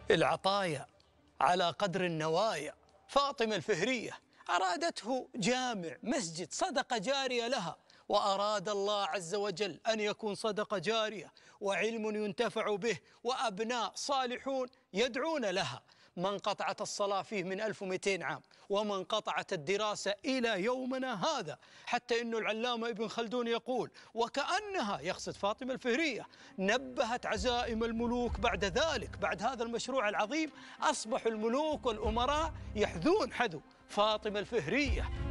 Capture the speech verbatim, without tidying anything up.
العطايا على قدر النوايا. فاطمة الفهرية أرادته جامع مسجد صدقة جارية لها، وأراد الله عز وجل أن يكون صدقة جارية وعلم ينتفع به وأبناء صالحون يدعون لها. من قطعت الصلاة فيه من ألف ومئتين عام، ومن قطعت الدراسة إلى يومنا هذا. حتى إنه العلامة ابن خلدون يقول وكأنها، يقصد فاطمة الفهرية، نبهت عزائم الملوك بعد ذلك. بعد هذا المشروع العظيم أصبح الملوك والأمراء يحذون حذو فاطمة الفهرية.